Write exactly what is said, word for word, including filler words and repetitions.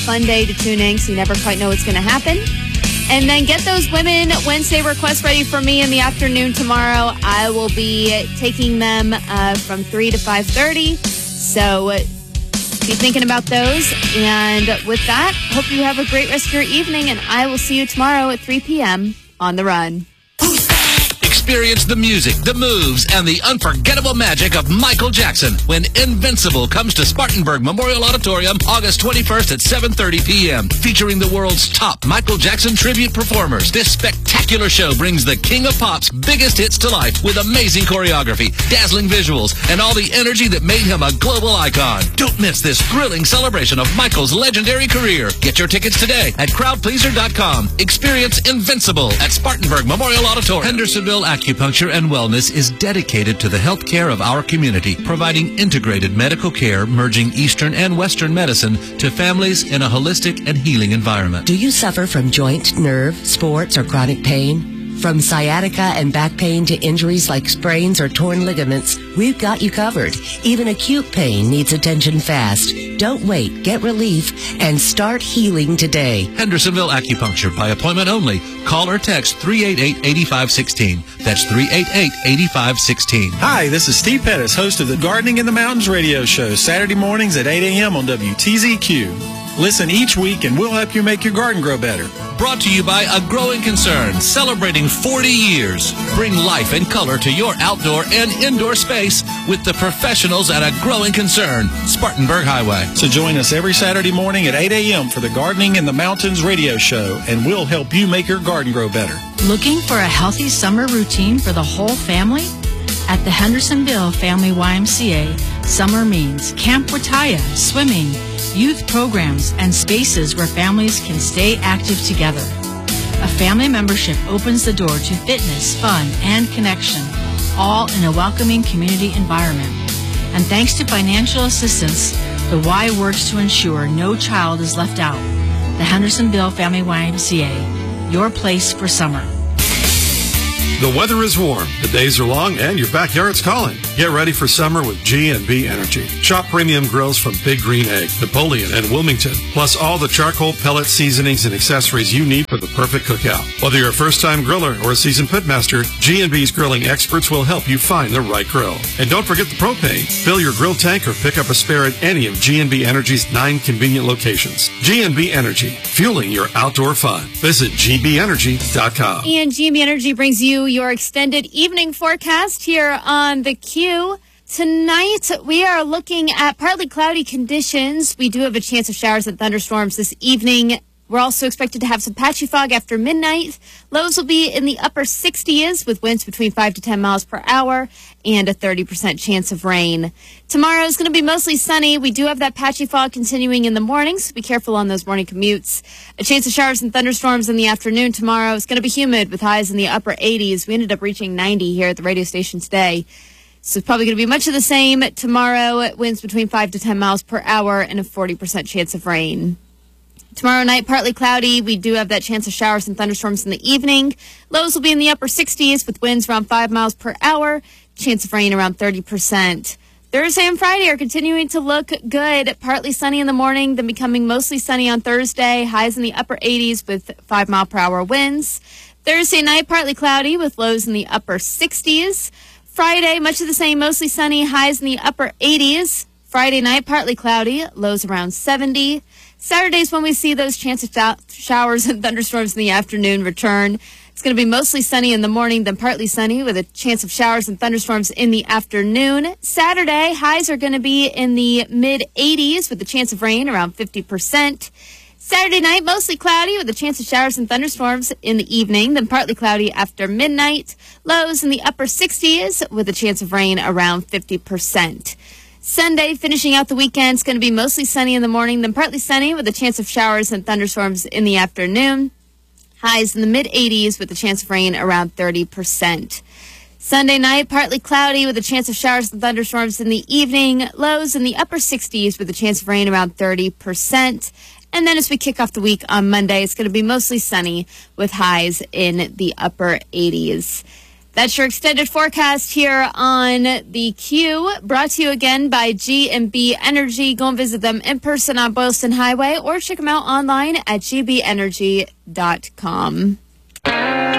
fun day to tune in, so you never quite know what's going to happen. And then get those Women Wednesday requests ready for me in the afternoon tomorrow. I will be taking them uh, from three to five thirty. So be thinking about those. And with that, hope you have a great rest of your evening. And I will see you tomorrow at three p.m. on The Run. Experience the music, the moves, and the unforgettable magic of Michael Jackson when Invincible comes to Spartanburg Memorial Auditorium August twenty-first at seven thirty p.m. Featuring the world's top Michael Jackson tribute performers. This spectacular show brings the King of Pop's biggest hits to life with amazing choreography, dazzling visuals, and all the energy that made him a global icon. Don't miss this thrilling celebration of Michael's legendary career. Get your tickets today at crowd pleaser dot com. Experience Invincible at Spartanburg Memorial Auditorium. Hendersonville Acupuncture and Wellness is dedicated to the health care of our community, providing integrated medical care merging Eastern and Western medicine to families in a holistic and healing environment. Do you suffer from joint, nerve, sports, or chronic pain? From sciatica and back pain to injuries like sprains or torn ligaments, we've got you covered. Even acute pain needs attention fast. Don't wait. Get relief and start healing today. Hendersonville Acupuncture by appointment only. Call or text three eight eight, eight five one six. That's three eight eight, eight five one six. Hi, this is Steve Pettis, host of the Gardening in the Mountains radio show, Saturday mornings at eight a.m. on W T Z Q. Listen each week and we'll help you make your garden grow better. Brought to you by A Growing Concern, celebrating forty years. Bring life and color to your outdoor and indoor space with the professionals at A Growing Concern, Spartanburg Highway. So join us every Saturday morning at eight a.m. for the Gardening in the Mountains radio show, and we'll help you make your garden grow better. Looking for a healthy summer routine for the whole family? At the Hendersonville Family Y M C A, summer means Camp Wataya, swimming, youth programs, and spaces where families can stay active together. A family membership opens the door to fitness, fun, and connection, all in a welcoming community environment. And thanks to financial assistance, the Y works to ensure no child is left out. The Hendersonville Family Y M C A, your place for summer. The weather is warm, the days are long, and your backyard's calling. Get ready for summer with G and B Energy. Shop premium grills from Big Green Egg, Napoleon, and Wilmington, plus all the charcoal, pellet seasonings, and accessories you need for the perfect cookout. Whether you're a first-time griller or a seasoned pitmaster, G and B's grilling experts will help you find the right grill. And don't forget the propane. Fill your grill tank or pick up a spare at any of G and B Energy's nine convenient locations. G and B Energy, fueling your outdoor fun. Visit G B energy dot com. And G B Energy brings you your extended evening forecast here on the Q. Tonight, we are looking at partly cloudy conditions. We do have a chance of showers and thunderstorms this evening. We're also expected to have some patchy fog after midnight. Lows will be in the upper sixties with winds between five to ten miles per hour and a thirty percent chance of rain. Tomorrow is going to be mostly sunny. We do have that patchy fog continuing in the morning, so be careful on those morning commutes. A chance of showers and thunderstorms in the afternoon tomorrow. It's going to be humid with highs in the upper eighties. We ended up reaching ninety here at the radio station today. So it's probably going to be much of the same tomorrow. Winds between five to ten miles per hour and a forty percent chance of rain. Tomorrow night, partly cloudy. We do have that chance of showers and thunderstorms in the evening. Lows will be in the upper sixties with winds around five miles per hour. Chance of rain around thirty percent. Thursday and Friday are continuing to look good. Partly sunny in the morning, then becoming mostly sunny on Thursday. Highs in the upper eighties with five mile per hour winds. Thursday night, partly cloudy with lows in the upper sixties. Friday, much of the same, mostly sunny. Highs in the upper eighties. Friday night, partly cloudy. Lows around seventy. Saturday's when we see those chances of showers and thunderstorms in the afternoon return. It's going to be mostly sunny in the morning, then partly sunny with a chance of showers and thunderstorms in the afternoon. Saturday, highs are going to be in the mid eighties with a chance of rain around fifty percent. Saturday night, mostly cloudy with a chance of showers and thunderstorms in the evening, then partly cloudy after midnight. Lows in the upper sixties with a chance of rain around fifty percent. Sunday, finishing out the weekend, it's going to be mostly sunny in the morning, then partly sunny with a chance of showers and thunderstorms in the afternoon. Highs in the mid eighties with a chance of rain around thirty percent. Sunday night, partly cloudy with a chance of showers and thunderstorms in the evening. Lows in the upper sixties with a chance of rain around thirty percent. And then as we kick off the week on Monday, it's going to be mostly sunny with highs in the upper eighties. That's your extended forecast here on the Q, brought to you again by G and B Energy. Go and visit them in person on Boylston Highway or check them out online at g b energy dot com.